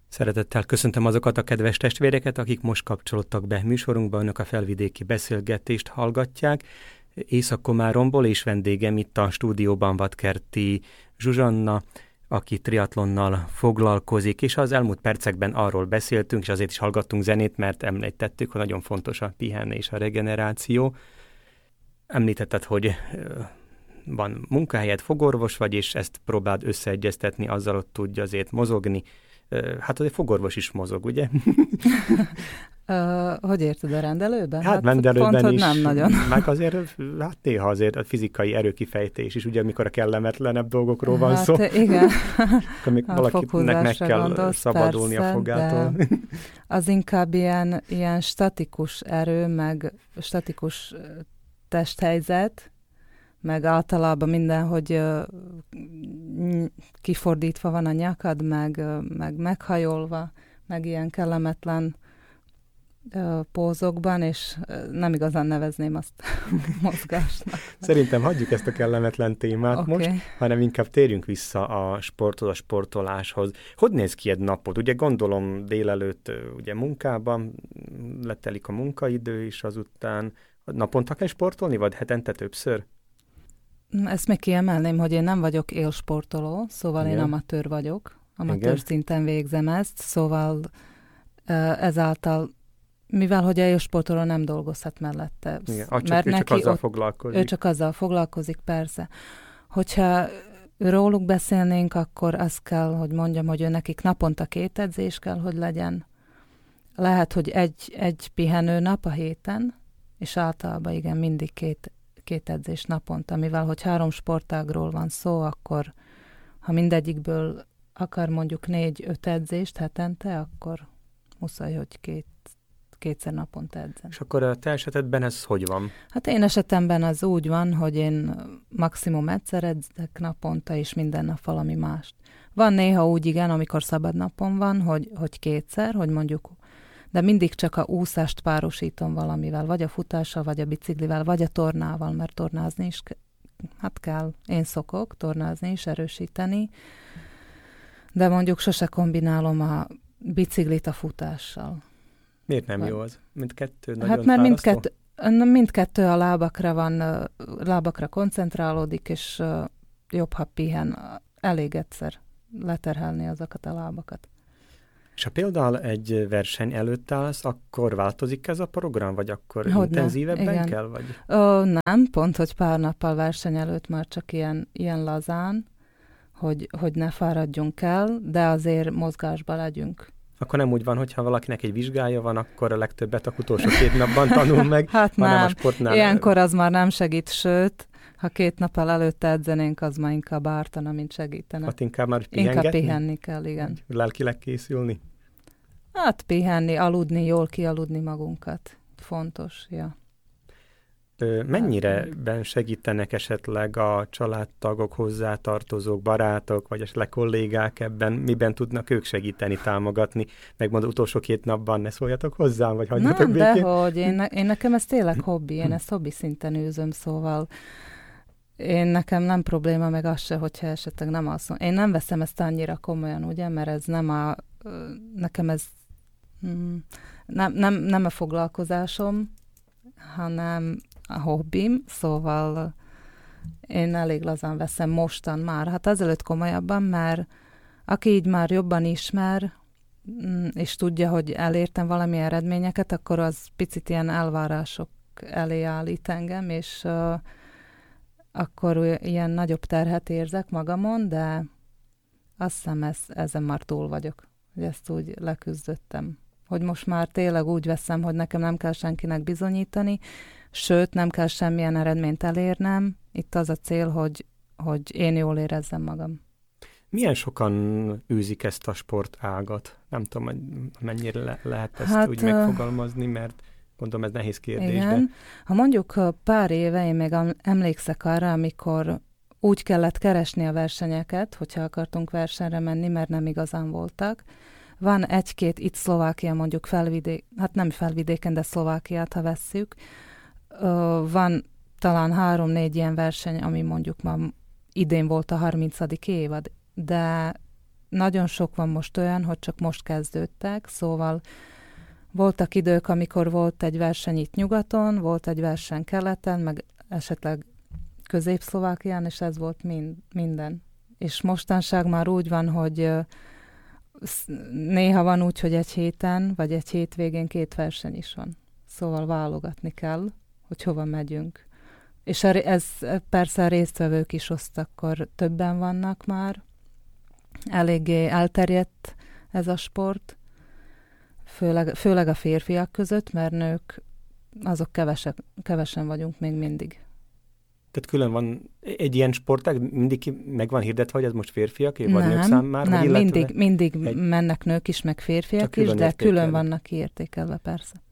Szeretettel köszöntöm azokat a kedves testvéreket, akik most kapcsolódtak be műsorunkba, önök a felvidéki beszélgetést hallgatják. Észak-Komáromból és vendégem itt a stúdióban Vadkerti Zsuzsanna, aki triatlonnal foglalkozik, és az elmúlt percekben arról beszéltünk, és azért is hallgattunk zenét, mert említettük, hogy nagyon fontos a pihenés, a regeneráció. Említetted, hogy van munkahelyed, fogorvos vagy, és ezt próbáld összeegyeztetni, azzal ott tudja azért mozogni. Hát azért fogorvos is mozog, ugye? Hogy érted, a rendelőben? Hát rendelőben pont, is. Nem nagyon. Meg azért, hát néha azért a fizikai erőkifejtés is, ugye, amikor a kellemetlenebb dolgokról van szó. Igen. Akkor valakinek meg kell gondolsz, szabadulni persze, a fogától. Az inkább ilyen statikus erő, meg statikus testhelyzet, meg általában minden, hogy kifordítva van a nyakad, meg meghajolva, meg ilyen kellemetlen pózokban, és nem igazán nevezném azt mozgásnak. Szerintem hagyjuk ezt a kellemetlen témát most, hanem inkább térjünk vissza a sporthoz, a sportoláshoz. Hogy néz ki egy napod? Ugye gondolom délelőtt ugye munkában letelik a munkaidő, és azután naponta kell sportolni, vagy hetente többször? Ezt még kiemelném, hogy én nem vagyok élsportoló, szóval igen. Én amatőr vagyok, amatőr szinten végzem ezt, szóval ezáltal, mivel hogy élsportoló nem dolgozhat mellette. Igen, ő csak azzal foglalkozik. Ő csak azzal foglalkozik, persze. Hogyha róluk beszélnénk, akkor azt kell, hogy mondjam, hogy ő nekik naponta 2 edzés kell, hogy legyen. Lehet, hogy egy pihenő nap a héten, és általában igen, mindig 2 edzés naponta, mivel hogy 3 sportágról van szó, akkor ha mindegyikből akar mondjuk 4-5 edzést hetente, akkor muszáj, hogy kétszer naponta edzem. És akkor a te esetedben ez hogy van? Hát én esetemben az úgy van, hogy én maximum egyszer edzek naponta, és minden nap valami mást. Van néha úgy igen, amikor szabad napon van, hogy kétszer, hogy mondjuk, de mindig csak a úszást párosítom valamivel, vagy a futással, vagy a biciklivel, vagy a tornával, mert tornázni is kell. Én szokok tornázni is, erősíteni, de mondjuk sose kombinálom a biciklit a futással. Miért nem jó az? Mindkettő nagyon hát mert mindkettő a lábakra koncentrálódik, és jobb, ha pihen. Elég egyszer leterhelni azokat a lábakat. És ha például egy verseny előtt állsz, akkor változik ez a program, vagy akkor intenzívebben igen. kell? Vagy? Nem, pont, hogy pár nappal verseny előtt már csak ilyen lazán, hogy ne fáradjunk el, de azért mozgásba legyünk. Akkor nem úgy van, hogyha valakinek egy vizsgája van, akkor a legtöbbet a utolsó 2 napban tanul meg, hát hanem nem. A sportnál... Ilyenkor az már nem segít, sőt, ha 2 nappal előtte edzenénk, az már inkább ártana, mint segítene. Hát inkább már pihengetni? Inkább pihenni kell, igen. Lelkileg készülni? Hát pihenni, aludni, jól kialudni magunkat. Fontos, ja. Mennyire segítenek esetleg a családtagok, hozzátartozók, barátok, vagy esetleg kollégák ebben? Miben tudnak ők segíteni, támogatni? Megmondom, utolsó 2 napban ne szóljatok hozzám, vagy hagyjatok békén? Nem, dehogy. Én nekem ez tényleg hobbi. Én ezt hobbi szinten űzöm, szóval nekem nem probléma, meg az se, hogyha esetleg nem alszom. Én nem veszem ezt annyira komolyan, ugye, mert ez nem nekem ez nem a foglalkozásom, hanem a hobbim, szóval én elég lazán veszem mostan már. Hát azelőtt komolyabban, mert aki így már jobban ismer, és tudja, hogy elértem valami eredményeket, akkor az picit ilyen elvárások elé állít engem, és akkor ilyen nagyobb terhet érzek magamon, de azt hiszem ezen már túl vagyok, hogy ezt úgy leküzdöttem. Hogy most már tényleg úgy veszem, hogy nekem nem kell senkinek bizonyítani, sőt, nem kell semmilyen eredményt elérnem. Itt az a cél, hogy én jól érezzem magam. Milyen sokan űzik ezt a sportágat? Nem tudom, hogy mennyire lehet ezt úgy megfogalmazni, mert gondolom ez nehéz kérdés. Igen. De... Ha mondjuk pár éve, én még emlékszek arra, amikor úgy kellett keresni a versenyeket, hogyha akartunk versenyre menni, mert nem igazán voltak. Van 1-2 itt Szlovákia, mondjuk hát nem felvidéken, de Szlovákiát, ha vesszük. Van talán 3-4 ilyen verseny, ami mondjuk már idén volt a 30. évad, de nagyon sok van most olyan, hogy csak most kezdődtek, szóval voltak idők, amikor volt egy verseny itt nyugaton, volt egy verseny keleten, meg esetleg Közép-Szlovákián, és ez volt minden. És mostanság már úgy van, hogy néha van úgy, hogy egy héten, vagy egy hétvégén 2 verseny is van. Szóval válogatni kell, hogy hova megyünk. És ez persze a résztvevők is osztakkor többen vannak már. Eléggé elterjedt ez a sport, főleg a férfiak között, mert nők, azok kevesen vagyunk még mindig. Tehát külön van egy ilyen sportág, mindig meg van hirdetve, hogy ez most férfiak, vagy nők számára? Nem, mindig mennek nők is, meg férfiak is, de külön vannak kiértékelve, persze.